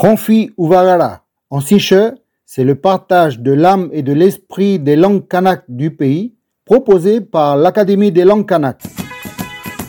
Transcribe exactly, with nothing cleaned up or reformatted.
Konfi Uvarara, en siche, c'est le partage de l'âme et de l'esprit des langues kanak du pays, proposé par l'Académie des langues kanak.